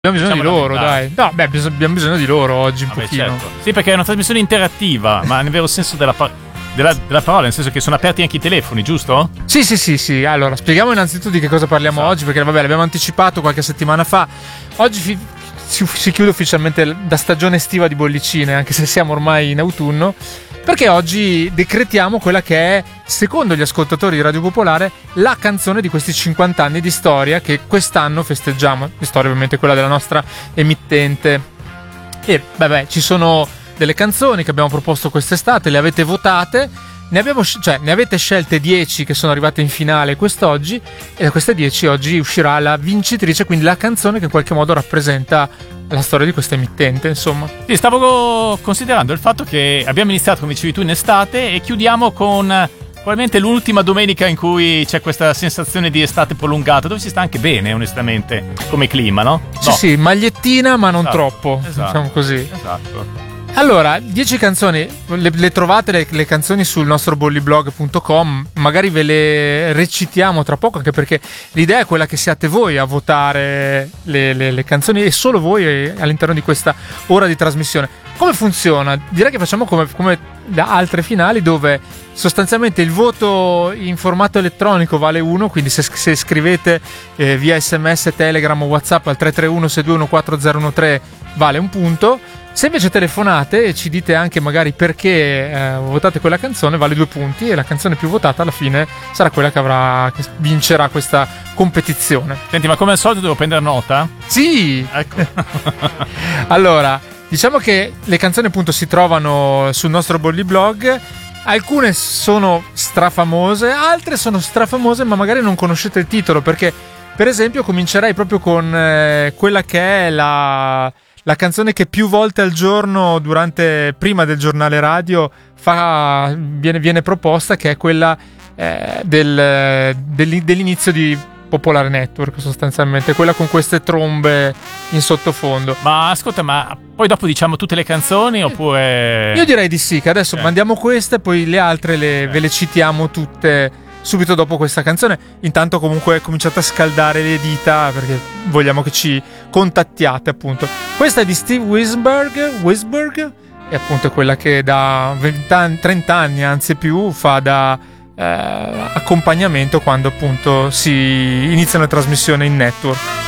Abbiamo bisogno di loro, dai. No, beh, abbiamo bisogno di loro oggi un pochino. Certo. Sì, perché è una trasmissione interattiva, ma nel vero senso della parola, nel senso che sono aperti anche i telefoni, giusto? Sì. Allora, spieghiamo innanzitutto di che cosa parliamo oggi, perché vabbè, l'abbiamo anticipato qualche settimana fa. Oggi si chiude ufficialmente la stagione estiva di bollicine, anche se siamo ormai in autunno, perché oggi decretiamo quella che è, secondo gli ascoltatori di Radio Popolare, la canzone di questi 50 anni di storia che quest'anno festeggiamo. Di storia ovviamente quella della nostra emittente. E vabbè, ci sono delle canzoni che abbiamo proposto quest'estate, le avete votate, ne avete scelte 10 che sono arrivate in finale quest'oggi, e da queste 10 oggi uscirà la vincitrice, quindi la canzone che in qualche modo rappresenta la storia di questa emittente, insomma. Sì, stavo considerando il fatto che abbiamo iniziato, come dicevi tu, in estate e chiudiamo con probabilmente l'ultima domenica in cui c'è questa sensazione di estate prolungata, dove si sta anche bene, onestamente, come clima, no? Sì, magliettina, ma non troppo, diciamo così. Esatto. Allora, 10 canzoni, le trovate le canzoni sul nostro bolliblog.com, magari ve le recitiamo tra poco, anche perché l'idea è quella che siate voi a votare le canzoni, e solo voi all'interno di questa ora di trasmissione. Come funziona? Direi che facciamo come da altre finali, dove sostanzialmente il voto in formato elettronico vale 1, quindi se scrivete via SMS, Telegram o WhatsApp al 331-621-4013 vale un punto. Se invece telefonate e ci dite anche magari perché votate quella canzone, vale 2 punti, e la canzone più votata alla fine sarà quella che vincerà questa competizione. Senti, ma come al solito devo prendere nota? Sì! Ecco. Allora, diciamo che le canzoni appunto si trovano sul nostro Bolliblog. Alcune sono strafamose, altre sono strafamose ma magari non conoscete il titolo, perché per esempio comincerei proprio con quella che è la canzone che più volte al giorno prima del giornale radio viene proposta, che è quella dell'inizio di Popolare Network, sostanzialmente quella con queste trombe in sottofondo. Ma ascolta, ma poi dopo diciamo tutte le canzoni oppure... Io direi di sì, che adesso mandiamo queste, poi le altre ve le citiamo tutte subito dopo questa canzone. Intanto comunque cominciate a scaldare le dita, perché vogliamo che ci contattiate, appunto. Questa è di Steve Wisberg, e appunto è quella che da 30 anni, anzi più, fa da accompagnamento quando appunto si inizia una trasmissione in network.